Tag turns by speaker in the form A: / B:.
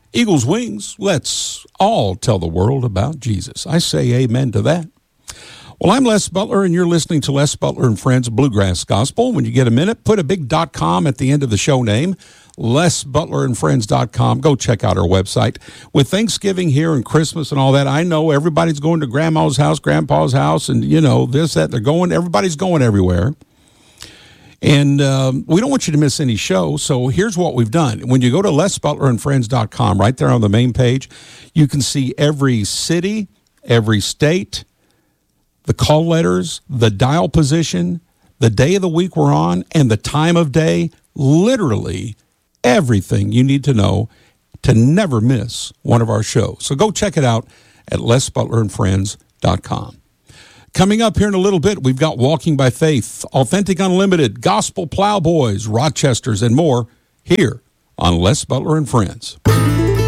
A: Eagles wings, let's all tell the world about Jesus. I say amen to that. Well, I'm Les Butler, and you're listening to Les Butler and Friends Bluegrass Gospel. When you get a minute, put a big .com at the end of the show name, lesbutlerandfriends.com. Go check out our website. With Thanksgiving here and Christmas and all that, I know everybody's going to grandma's house, grandpa's house, and, this, that. Everybody's going everywhere. And we don't want you to miss any show, so here's what we've done. When you go to lesbutlerandfriends.com, right there on the main page, you can see every city, every state, the call letters, the dial position, the day of the week we're on, and the time of day, literally everything you need to know to never miss one of our shows. So go check it out at lesbutlerandfriends.com. Coming up here in a little bit, we've got Walking by Faith, Authentic Unlimited, Gospel Plowboys, Rochesters, and more here on Les Butler and Friends.